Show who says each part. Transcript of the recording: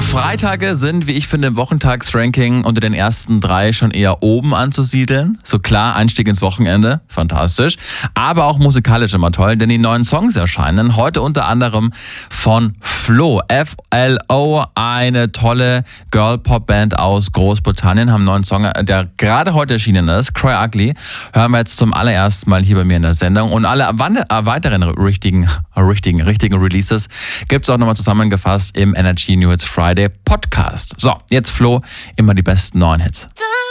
Speaker 1: Freitage sind, wie ich finde, im Wochentagsranking unter den ersten 3 schon eher oben anzusiedeln. So klar, Einstieg ins Wochenende, fantastisch. Aber auch musikalisch immer toll, denn die neuen Songs erscheinen. Heute unter anderem von Flo, F-L-O, eine tolle Girl-Pop-Band aus Großbritannien, haben einen neuen Song, der gerade heute erschienen ist, Cry Ugly. Hören wir jetzt zum allerersten Mal hier bei mir in der Sendung. Und alle weiteren richtigen Releases gibt es auch nochmal zusammengefasst im Energy New Hits Friday Podcast. So, jetzt Flo, immer die besten neuen Hits.